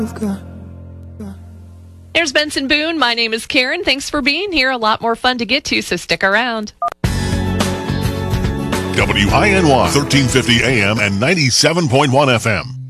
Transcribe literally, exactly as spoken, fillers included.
There's Benson Boone. My name is Karen. Thanks for being here. A lot more fun to get to, so stick around. W I N Y, thirteen fifty A M and ninety-seven point one F M.